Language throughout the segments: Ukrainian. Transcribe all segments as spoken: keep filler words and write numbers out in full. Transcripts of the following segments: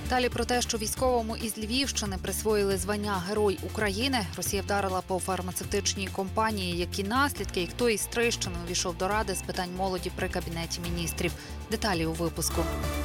Далі про те, що військовому із Львівщини присвоїли звання Герой України. Росія вдарила по фармацевтичній компанії, які наслідки, і хто із Стрийщини увійшов до Ради з питань молоді при Кабінеті міністрів. Деталі у випуску.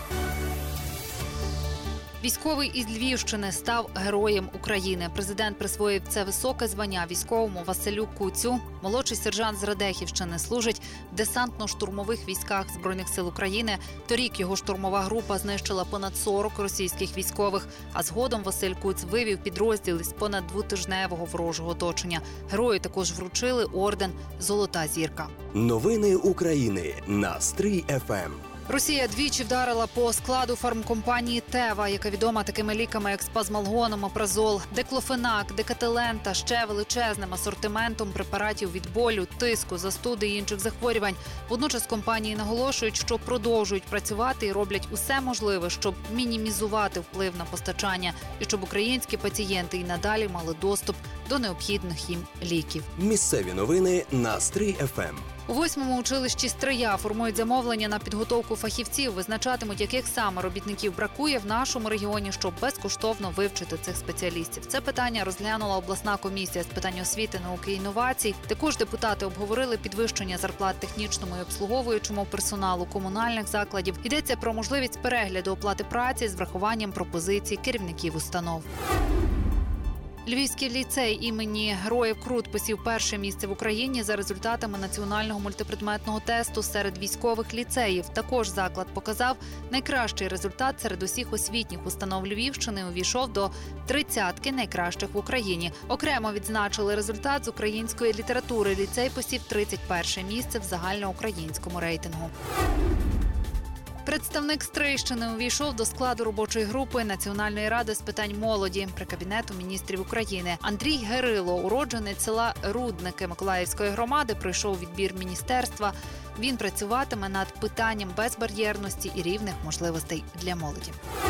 Військовий із Львівщини став Героєм України. Президент присвоїв це високе звання військовому Василю Куцю. Молодший сержант з Радехівщини служить в десантно-штурмових військах Збройних сил України. Торік його штурмова група знищила понад сорок російських військових, а згодом Василь Куць вивів підрозділ із понад двотижневого ворожого оточення. Герою також вручили орден «Золота зірка». Новини України на Стрий еф ем. Росія двічі вдарила по складу фармкомпанії «Тева», яка відома такими ліками, як спазмалгон, омепразол, деклофенак, декателен та ще величезним асортиментом препаратів від болю, тиску, застуди і інших захворювань. Водночас компанії наголошують, що продовжують працювати і роблять усе можливе, щоб мінімізувати вплив на постачання і щоб українські пацієнти і надалі мали доступ до необхідних їм ліків. Місцеві новини на Стрий еф ем. У восьмому училищі Стрия формують замовлення на підготовку фахівців, визначатимуть, яких саме робітників бракує в нашому регіоні, щоб безкоштовно вивчити цих спеціалістів. Це питання розглянула обласна комісія з питань освіти, науки і інновацій. Також депутати обговорили підвищення зарплат технічному і обслуговуючому персоналу комунальних закладів. Йдеться про можливість перегляду оплати праці з врахуванням пропозицій керівників установ. Львівський ліцей імені Героїв Крут посів перше місце в Україні за результатами національного мультипредметного тесту серед військових ліцеїв. Також заклад показав найкращий результат серед усіх освітніх установ Львівщини, увійшов до тридцятки найкращих в Україні. Окремо відзначили результат з української літератури. Ліцей посів тридцять перше місце в загальноукраїнському рейтингу. Представник Стрийщини увійшов до складу робочої групи Національної ради з питань молоді при Кабінету міністрів України. Андрій Герило, уродженець села Рудники Миколаївської громади, пройшов відбір міністерства. Він працюватиме над питанням безбар'єрності і рівних можливостей для молоді.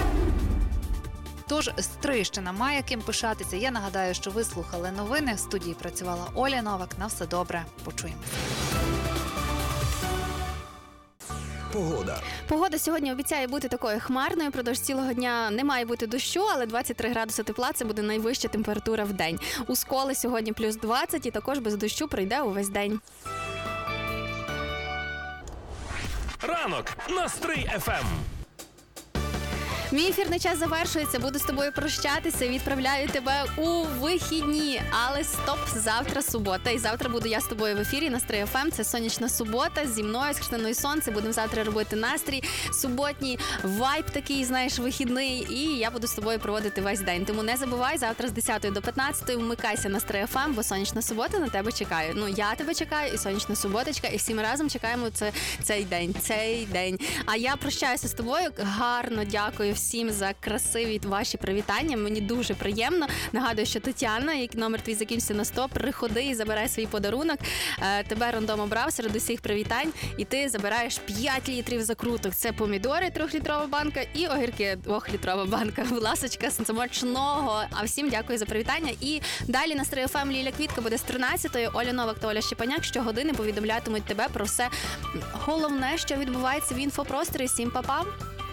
Тож Стрийщина має ким пишатися. Я нагадаю, що ви слухали новини. В студії працювала Оля Новак. На все добре. Почуємося. Погода. Погода сьогодні обіцяє бути такою хмарною. Продовж цілого дня не має бути дощу, але двадцять три градуси тепла – це буде найвища температура в день. У Сколи сьогодні плюс двадцять і також без дощу пройде увесь день. Ранок на Стрий еф ем. Мій ефірний час завершується, буду з тобою прощатися, відправляю тебе у вихідні. Але стоп, завтра субота, і завтра буду я з тобою в ефірі на Стрий еф ем. Це сонячна субота зі мною, з Христиною Сонце. Будемо завтра робити настрій, суботній вайб такий, знаєш, вихідний, і я буду з тобою проводити весь день. Тому не забувай, завтра з десятої до п'ятнадцятої вмикайся на Стрий еф ем, бо сонячна субота на тебе чекає. Ну, я тебе чекаю, і сонячна суботочка, і всі ми разом чекаємо це, цей день, цей день. А я прощаюся з тобою, гарно дякую всім за красиві ваші привітання. Мені дуже приємно. Нагадую, що Тетяна, як номер твій закінчиться на сто, приходи і забирай свій подарунок. Тебе рандом обрав серед усіх привітань, і ти забираєш п'ять літрів закруток. Це помідори, трьохлітрова банка, і огірки, двохлітрова банка. Ласочка, смачного. А всім дякую за привітання. І далі на Стрий еф ем Ліля Квітка буде з тринадцятої. Оля Новак та Оля Щепаняк щогодини повідомлятимуть тебе про все головне, що відбувається в інфопросторі. Всім па-па!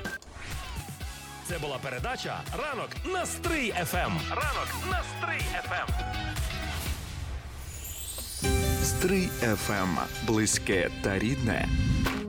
Це була передача «Ранок на Стрий еф ем». Ранок на Стрий еф ем. Стрий еф ем. Близьке та рідне.